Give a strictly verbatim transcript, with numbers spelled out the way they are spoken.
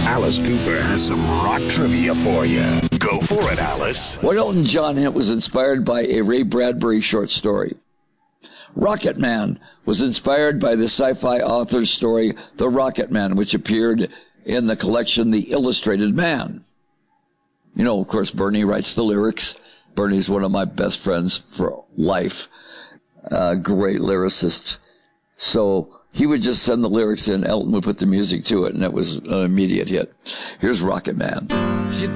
Alice Cooper has some rock trivia for you. Go for it, Alice. What Elton John hit was inspired by a Ray Bradbury short story. Rocket Man was inspired by the sci-fi author's story, The Rocket Man, which appeared in the collection The Illustrated Man. You know, of course, Bernie writes the lyrics. Bernie's one of my best friends for life. Uh, great lyricist. So he would just send the lyrics in, Elton would put the music to it, and it was an immediate hit. Here's Rocket Man. She